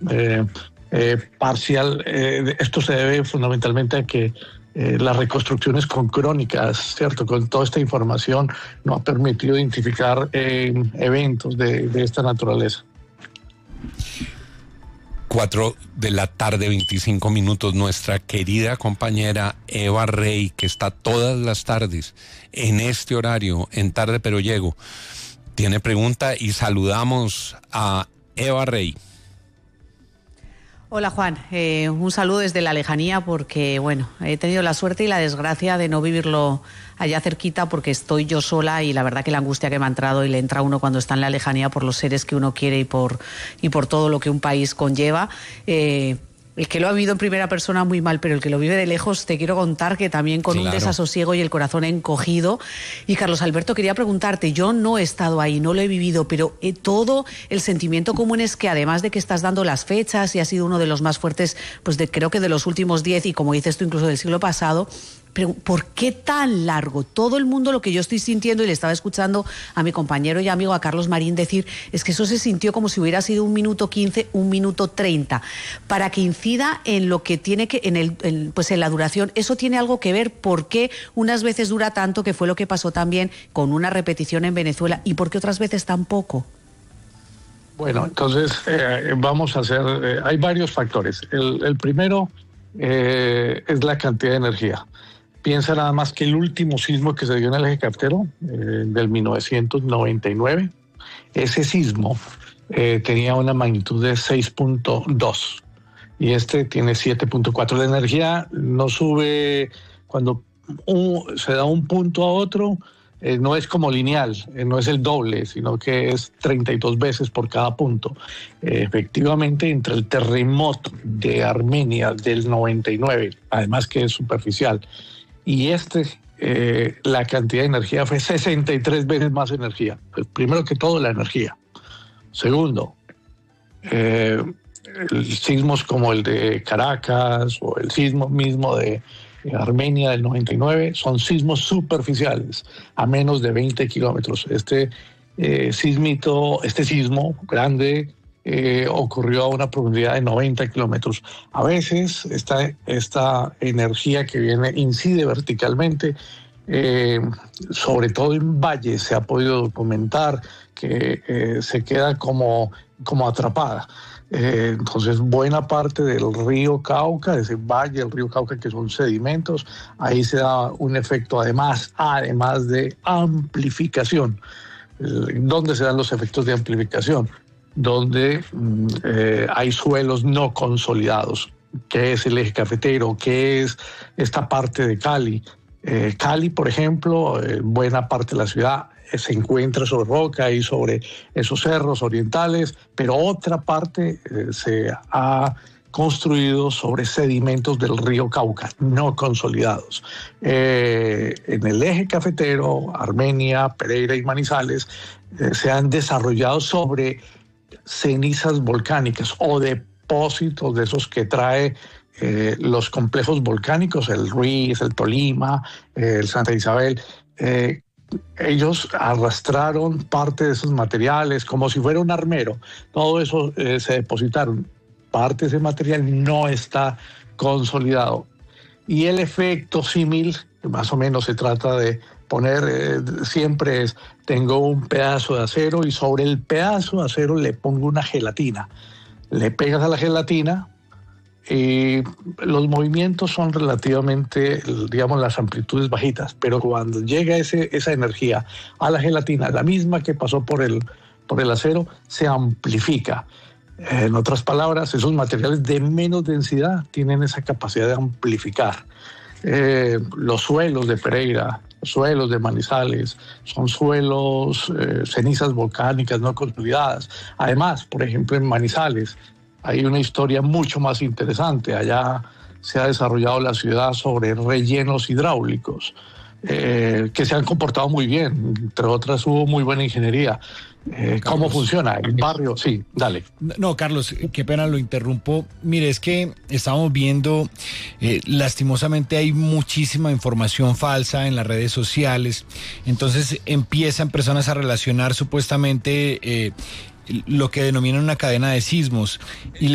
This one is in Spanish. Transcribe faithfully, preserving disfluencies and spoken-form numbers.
eh, eh, parcial. Eh, esto se debe fundamentalmente a que eh, las reconstrucciones con crónicas, ¿cierto? Con toda esta información no ha permitido identificar eh, eventos de, de esta naturaleza. Cuatro de la tarde, veinticinco minutos. Nuestra querida compañera Eva Rey, que está todas las tardes en este horario, en Tarde Pero Llego, tiene pregunta y saludamos a Eva Rey. Hola Juan, eh, un saludo desde la lejanía porque, bueno, he tenido la suerte y la desgracia de no vivirlo allá cerquita porque estoy yo sola y la verdad que la angustia que me ha entrado y le entra a uno cuando está en la lejanía por los seres que uno quiere y por, y por todo lo que un país conlleva. Eh, El que lo ha vivido en primera persona muy mal, pero el que lo vive de lejos, te quiero contar que también con claro. un desasosiego y el corazón encogido. Y Carlos Alberto, quería preguntarte, yo no he estado ahí, no lo he vivido, pero eh, todo el sentimiento común es que además de que estás dando las fechas y ha sido uno de los más fuertes, pues de, creo que de los últimos diez y como dices tú incluso del siglo pasado, pero ¿por qué tan largo? Todo el mundo, lo que yo estoy sintiendo, y le estaba escuchando a mi compañero y amigo, a Carlos Marín, decir, es que eso se sintió como si hubiera sido un minuto quince, un minuto treinta. Para que incida en lo que tiene que, en el, en, pues en la duración, ¿eso tiene algo que ver? ¿Por qué unas veces dura tanto, que fue lo que pasó también con una repetición en Venezuela, y por qué otras veces tan poco? Bueno, entonces eh, vamos a hacer, eh, hay varios factores. El, el primero eh, es la cantidad de energía. Piensa nada más que el último sismo que se dio en el eje cafetero, eh, del mil novecientos noventa y nueve, ese sismo eh, tenía una magnitud de seis punto dos y este tiene siete punto cuatro. La energía no sube cuando un, se da un punto a otro, eh, no es como lineal, eh, no es el doble, sino que es treinta y dos veces por cada punto. Eh, efectivamente, entre el terremoto de Armenia del noventa y nueve, además que es superficial, y este, eh, la cantidad de energía fue sesenta y tres veces más energía. Pues primero que todo, la energía. Segundo, eh, sismos como el de Caracas o el sismo mismo de Armenia del noventa y nueve son sismos superficiales, a menos de veinte kilómetros. Este eh, sismito, este sismo grande, Eh, ocurrió a una profundidad de noventa kilómetros. A veces esta, esta energía que viene incide verticalmente, eh, sobre todo en valles se ha podido documentar que eh, se queda como, como atrapada. Eh, entonces buena parte del río Cauca, de ese valle del río Cauca que son sedimentos, ahí se da un efecto además, además de amplificación. ¿Dónde se dan los efectos de amplificación? Donde eh, hay suelos no consolidados, que es el eje cafetero, que es esta parte de Cali. Eh, Cali, por ejemplo, eh, buena parte de la ciudad eh, se encuentra sobre roca y sobre esos cerros orientales, pero otra parte eh, se ha construido sobre sedimentos del río Cauca, no consolidados. Eh, en el eje cafetero, Armenia, Pereira y Manizales eh, se han desarrollado sobre cenizas volcánicas o depósitos de esos que trae eh, los complejos volcánicos, el Ruiz, el Tolima, eh, el Santa Isabel. Eh, ellos arrastraron parte de esos materiales como si fuera un armero. Todo eso eh, se depositaron. Parte de ese material no está consolidado. Y el efecto símil, más o menos se trata de poner, eh, siempre es, tengo un pedazo de acero y sobre el pedazo de acero le pongo una gelatina. Le pegas a la gelatina y los movimientos son relativamente, digamos, las amplitudes bajitas, pero cuando llega ese, esa energía a la gelatina, la misma que pasó por el, por el acero, se amplifica. En otras palabras, esos materiales de menos densidad tienen esa capacidad de amplificar. Eh, los suelos de Pereira, los suelos de Manizales, son suelos, eh, cenizas volcánicas no consolidadas. Además, por ejemplo, en Manizales hay una historia mucho más interesante. Allá se ha desarrollado la ciudad sobre rellenos hidráulicos, eh, que se han comportado muy bien. Entre otras, hubo muy buena ingeniería. Eh, ¿Cómo funciona? El barrio, sí, dale. No, Carlos, qué pena, lo interrumpo. Mire, es que estamos viendo, eh, lastimosamente hay muchísima información falsa en las redes sociales, entonces empiezan personas a relacionar supuestamente eh, lo que denominan una cadena de sismos y